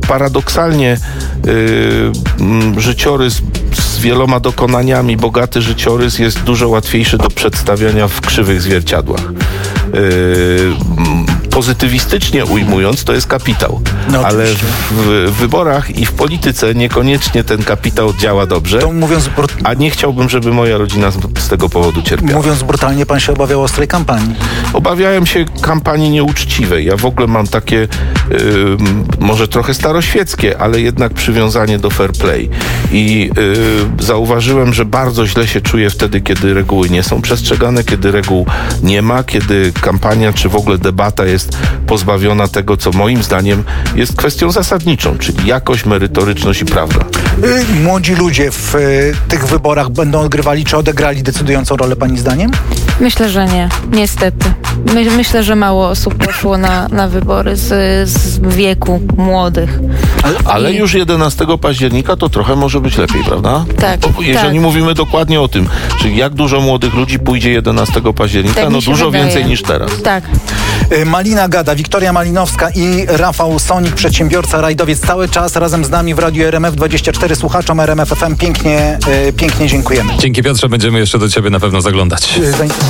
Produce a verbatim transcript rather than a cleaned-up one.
paradoksalnie yy, życiorys z wieloma dokonaniami, bogaty życiorys jest dużo łatwiejszy do przedstawiania w krzywych zwierciadłach. Yy, pozytywistycznie ujmując, to jest kapitał. No, ale w, w wyborach i w polityce niekoniecznie ten kapitał działa dobrze, to mówiąc brut... a nie chciałbym, żeby moja rodzina z, z tego powodu cierpiała. Mówiąc brutalnie, pan się obawiał ostrej kampanii. Obawiałem się kampanii nieuczciwej. Ja w ogóle mam takie yy, może trochę staroświeckie, ale jednak przywiązanie do fair play. I yy, zauważyłem, że bardzo źle się czuję wtedy, kiedy reguły nie są przestrzegane, kiedy reguł nie ma, kiedy kampania czy w ogóle debata jest pozbawiona tego, co moim zdaniem jest kwestią zasadniczą, czyli jakość, merytoryczność i prawda. Młodzi ludzie w y, tych wyborach będą odgrywali, czy odegrali decydującą rolę pani zdaniem? Myślę, że nie. Niestety. My, myślę, że mało osób poszło na, na wybory z, z wieku młodych. Ale, ale I... już jedenastego października to trochę może być lepiej, prawda? Tak. Bo, jeżeli tak. mówimy dokładnie o tym, czyli jak dużo młodych ludzi pójdzie jedenastego października, tak no dużo wydaje. więcej niż teraz. Tak. Malina Gada, Wiktoria Malinowska i Rafał Sonik, przedsiębiorca, rajdowiec, cały czas razem z nami w Radiu R M F dwadzieścia cztery. Słuchaczom R M F F M pięknie, pięknie dziękujemy. Dzięki, Piotrze, będziemy jeszcze do ciebie na pewno zaglądać. Zain-